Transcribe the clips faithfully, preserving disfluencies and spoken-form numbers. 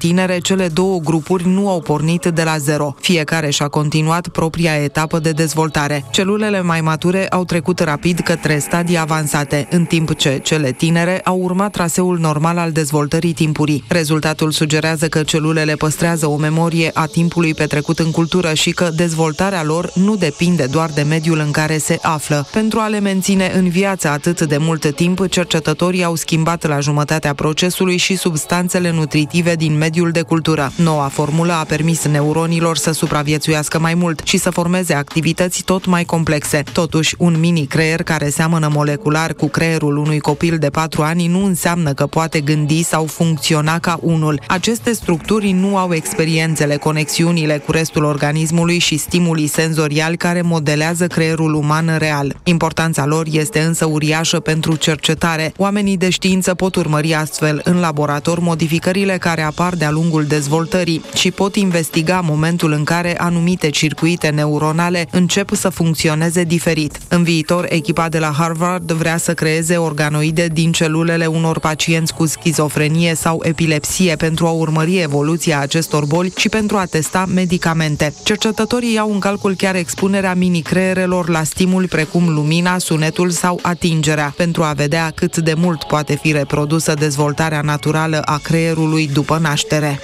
tinere, cele două grupuri nu au pornit de la zero. Fiecare și-a continuat propria etapă de dezvoltare. Celulele mai mature au trecut rapid către stadii avansate, în timp ce cele tinere au urmat traseul normal al dezvoltării timpurii. Rezultatul sugerează că celulele păstrează o memorie a timpului petrecut în cultură și că dezvoltarea lor nu depinde doar de mediul în care se află. Pentru a le menține în viață atât de mult timp, cercetătorii au schimbat la jumătatea procesului și substanțele nutritive din mediul de cultură. Noua formulă a permis neuronilor să supraviețuiască mai mult și să formeze activități tot mai complexe. Totuși, un mini-creier care seamănă molecular cu creierul unui copil de patru ani nu înseamnă că poate gândi sau funcționa ca unul. Aceste structuri nu au experiențele, conexiunile cu restul organismului și stimulii senzoriali care modelează creierul uman real. Importanța lor este însă uriașă pentru cercetare. Oamenii de știință pot urmări astfel în laborator modificările care apar de-a lungul dezvoltării și pot investiga momentul în care anumite circuite neuronale încep să funcționeze diferit. În viitor, echipa de la Harvard vrea să creeze organoide din celulele unor pacienți cu schizofrenie sau epilepsie pentru a urmări evoluția acestor boli și pentru a testa medicamente. Cercetătorii iau în calcul chiar expunerea mini-creierelor la stimuli precum lumina, sunetul sau atingerea, pentru a vedea cât de mult poate fi reprodusă dezvoltarea naturală a creierului după naștere.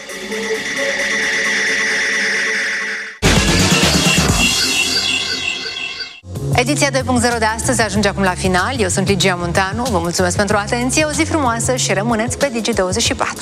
Ediția doi punct zero de astăzi ajunge acum la final. Eu sunt Ligia Munteanu, vă mulțumesc pentru atenție, o zi frumoasă și rămâneți pe Digi douăzeci și patru.